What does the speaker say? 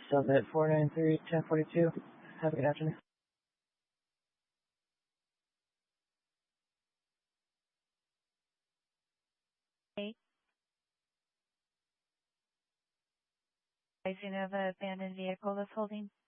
Summit 493-1042. Have a good afternoon. I see you have an abandoned vehicle that's holding.